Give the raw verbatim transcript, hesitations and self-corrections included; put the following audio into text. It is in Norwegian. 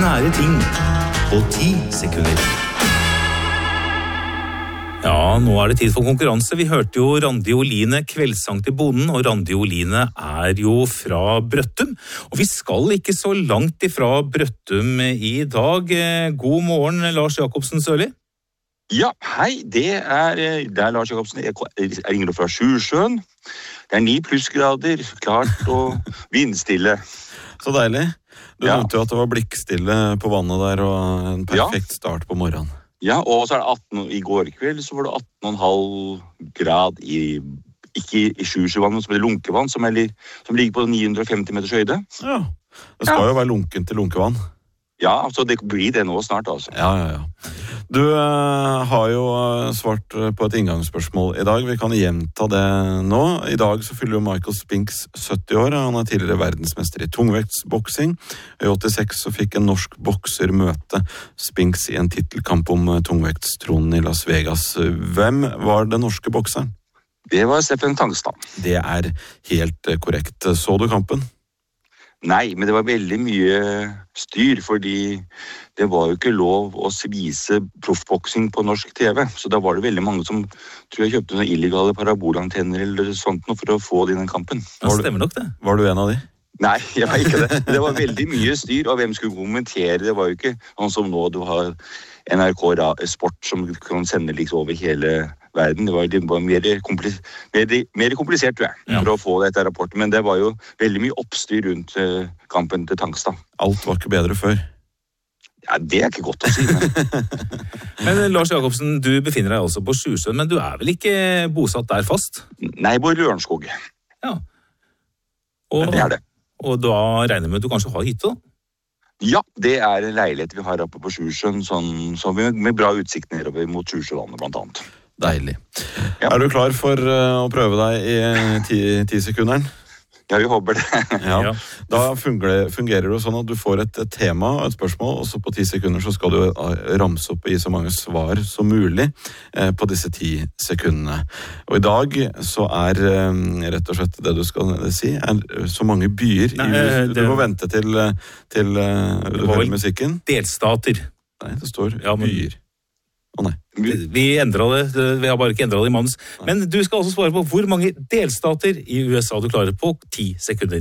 sære ting på ti sekunder. Ja, nå er det tid for konkurranse. Vi hørte jo Randi Oline, kveldssang til bonden, og Randi Oline er jo fra Brøttum. Og vi skal ikke så langt ifra Brøttum i dag. God morgen, Lars Jakobsen Sørli. Ja, hei, det er, det er Lars Jakobsen. Jeg ringer fra Sjusjøen. Det er ni plussgrader, klart og vindstille. Så deilig. Du Ja. nevnte jo at det var blikkstille på vannet der, og en perfekt start på morgenen. Ja, og så er det atten, i går kveld så var det atten komma fem grad i, ikke i Sjusjøvannet, som er lunkevann, som, er, som ligger på ni hundre og femti meters høyde. Ja, det skal Ja. jo være lunken til lunkevann. Ja, så det blir det nå snart, altså. Ja, ja, ja. Du eh, har jo eh, svart på et inngangsspørsmål i dag. Vi kan gjenta det nå. I dag så fyller jo Michael Spinks sytti år. Han er tidligere verdensmester i tungvektsboksing. I åttiseks så fikk en norsk bokser møte Spinks i en titelkamp om eh, tungvektstronen i Las Vegas. Hvem var den norske bokseren? Det var Steffen Tangstad. Det er helt eh, korrekt. Så du kampen? Nei, men det var veldig mye styr, fordi det var jo ikke lov å vise proffboksing på norsk T V. Så da var det veldig mange som tror jeg kjøpte sånne illegale parabolantenner eller sånt noe for å få det i den kampen. Ja, stemmer nok det. Var du en av de? Nei, jeg var ikke det. Det var veldig mye styr, og hvem skulle kommentere? Det var jo ikke sånn som nå du har N R K Sport som kan sende liksom over hele verden. Det var, det var mer, komplis, mer, mer komplisert, tror jeg, Ja. for å få dette rapporten. Men det var jo veldig mye oppstyr rundt uh, kampen til Tangstad. Alt var ikke bedre før. Ja, det er ikke godt å si, men... Men Lars Jakobsen, du befinner deg altså på Sjusjøen, men du er vel ikke bosatt der fast? Nei, på Lørenskog. Ja. Og, Det er det. og da regner jeg med at du kanskje har hytte, da? Ja, det er en leilighet vi har oppe på Sjusjøen, sånn, sånn med, med bra utsikt nedover mot Sjusjøvannet, blant annet. Deilig. Ja. Er du klar for uh, å prøve deg i ti, ti sekunderen? Ja, vi håper det. Ja. Ja. Da fungerer, fungerer det sånn at du får et, et tema og et spørsmål, og så på ti sekunder så skal du uh, ramse opp og gi så mange svar som mulig uh, på disse ti sekundene. Og i dag så er uh, rett og slett det du skal si, er så mange byer. Nei, i, uh, du det- må vente til, uh, til uh, du var hører vel- musikken. Delstater. Nei, det står Ja, men- byer. Å nei. Vi endret det, vi har bare ikke endret det i manns. Men du skal også svare på hvor mange delstater i U S A du klarer på ti sekunder.